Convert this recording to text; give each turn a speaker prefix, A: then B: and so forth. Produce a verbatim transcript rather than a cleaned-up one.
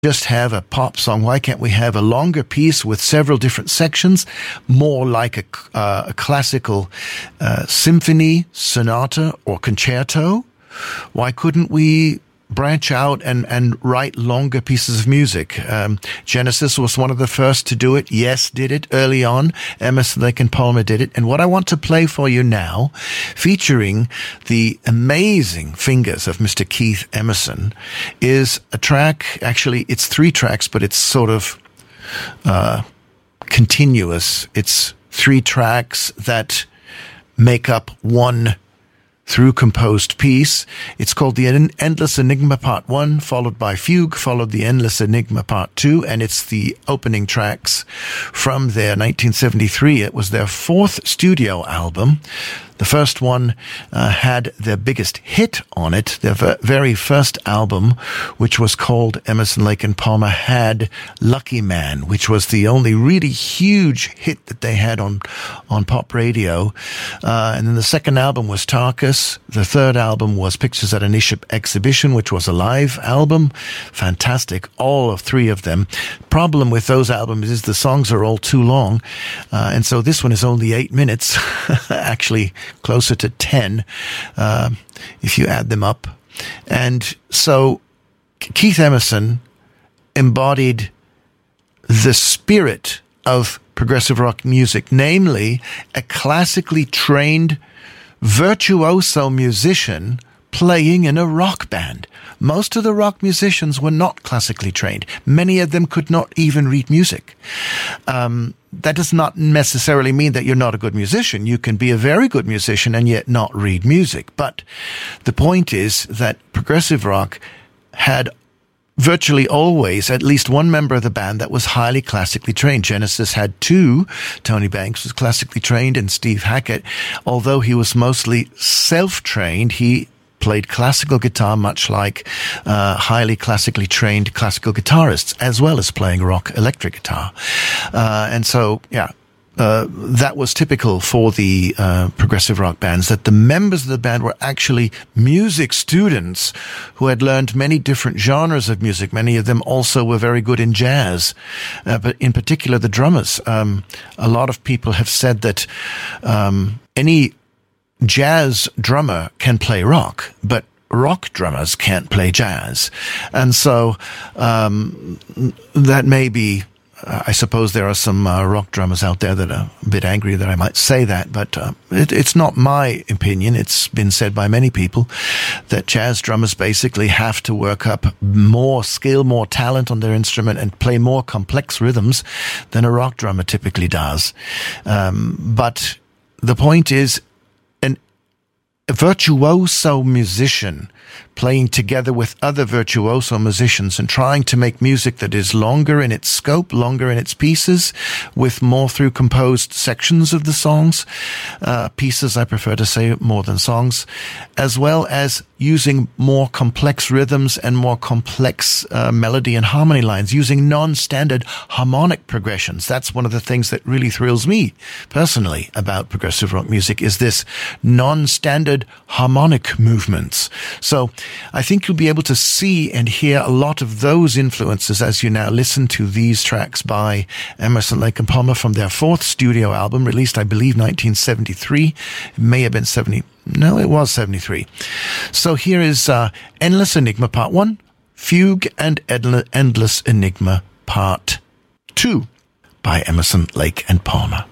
A: just have a pop song? Why can't we have a longer piece with several different sections, more like a, uh, a classical uh, symphony, sonata, or concerto? Why couldn't we branch out and, and write longer pieces of music? Um, Genesis was one of the first to do it. Yes, did it early on. Emerson, Lake and Palmer did it. And what I want to play for you now, featuring the amazing fingers of Mister Keith Emerson, is a track. Actually, it's three tracks, but it's sort of uh, continuous. It's three tracks that make up one through composed piece. It's called the Endless Enigma Part one, followed by Fugue, followed the Endless Enigma Part two, and it's the opening tracks from their nineteen seventy-three. It was their fourth studio album. The first one uh, had their biggest hit on it. Their v- very first album, which was called Emerson, Lake and Palmer, had Lucky Man, which was the only really huge hit that they had on on pop radio. Uh, and then the second album was Tarkus. The third album was Pictures at an Exhibition, which was a live album. Fantastic, all of three of them. Problem with those albums is the songs are all too long. Uh, and so this one is only eight minutes, actually closer to ten, uh, if you add them up. And so Keith Emerson embodied the spirit of progressive rock music, namely a classically trained virtuoso musician playing in a rock band. Most of the rock musicians were not classically trained. Many of them could not even read music. Um, that does not necessarily mean that you're not a good musician. You can be a very good musician and yet not read music. But the point is that progressive rock had virtually always at least one member of the band that was highly classically trained. Genesis had two. Tony Banks was classically trained, and Steve Hackett, although he was mostly self-trained, he played classical guitar much like uh, highly classically trained classical guitarists, as well as playing rock electric guitar. Uh, and so, yeah, uh, that was typical for the uh, progressive rock bands, that the members of the band were actually music students who had learned many different genres of music. Many of them also were very good in jazz, uh, but in particular the drummers. Um, a lot of people have said that um, any jazz drummer can play rock, but rock drummers can't play jazz. And so um, that may be, uh, I suppose there are some uh, rock drummers out there that are a bit angry that I might say that, but uh, it, it's not my opinion. It's been said by many people that jazz drummers basically have to work up more skill, more talent on their instrument and play more complex rhythms than a rock drummer typically does. Um, but the point is, a virtuoso musician playing together with other virtuoso musicians and trying to make music that is longer in its scope, longer in its pieces, with more through composed sections of the songs, uh, pieces I prefer to say more than songs, as well as using more complex rhythms and more complex uh, melody and harmony lines, using non-standard harmonic progressions. That's one of the things that really thrills me personally about progressive rock music, is this non-standard harmonic movements. So I think you'll be able to see and hear a lot of those influences as you now listen to these tracks by Emerson, Lake and Palmer from their fourth studio album, released, I believe, nineteen seventy-three. It may have been seventy. No, it was seventy-three. So here is uh, Endless Enigma Part one, Fugue and Endless Enigma Part two by Emerson, Lake and Palmer.